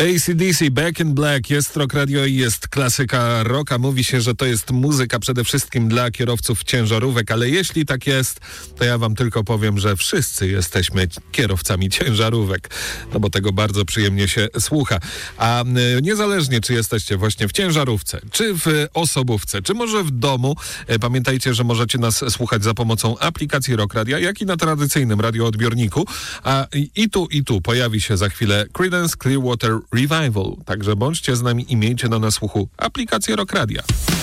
AC/DC, Back in Black, jest Rock Radio i jest klasyka rocka. Mówi się, że to jest muzyka przede wszystkim dla kierowców ciężarówek, ale jeśli tak jest, to ja wam tylko powiem, że wszyscy jesteśmy kierowcami ciężarówek, no bo tego bardzo przyjemnie się słucha. A niezależnie, czy jesteście właśnie w ciężarówce, czy w osobówce, czy może w domu, pamiętajcie, że możecie nas słuchać za pomocą aplikacji Rock Radia, jak i na tradycyjnym radioodbiorniku. A i tu pojawi się za chwilę Creedence Clearwater Revival. Także bądźcie z nami i miejcie na nas słuchu aplikację Rock Radia.